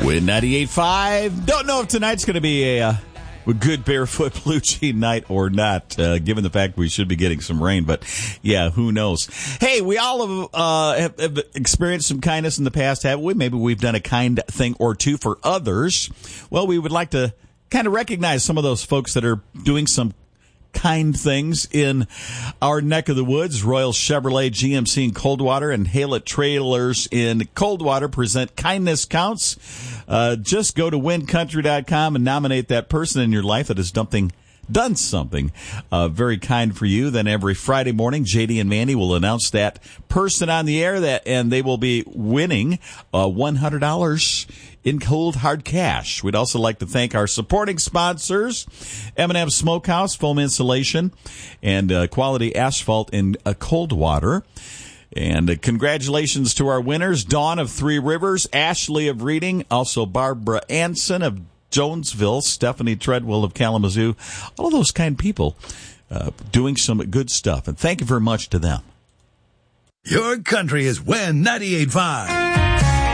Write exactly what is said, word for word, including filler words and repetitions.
Win ninety-eight point five. Don't know if tonight's going to be a, uh, a good barefoot blue jean night or not, uh, given the fact we should be getting some rain. But, yeah, who knows? Hey, we all have, uh, have, have experienced some kindness in the past, haven't we? Maybe we've done a kind thing or two for others. Well, we would like to kind of recognize some of those folks that are doing some kind things in our neck of the woods. Royal Chevrolet G M C in Coldwater and Haylett Trailers in Coldwater present Kindness Counts. Uh, just go to win country dot com and nominate that person in your life that has dumping, done something uh, very kind for you. Then every Friday morning, J D and Mandy will announce that person on the air, that, and they will be winning uh, one hundred dollars in cold hard cash. We'd also like to thank our supporting sponsors, M and M Smokehouse, foam insulation, and uh, quality asphalt in uh, Coldwater. And uh, congratulations to our winners, Dawn of Three Rivers, Ashley of Reading, also Barbara Anson of Jonesville, Stephanie Treadwell of Kalamazoo, all those kind people uh, doing some good stuff. And thank you very much to them. Your country is Win ninety-eight point five.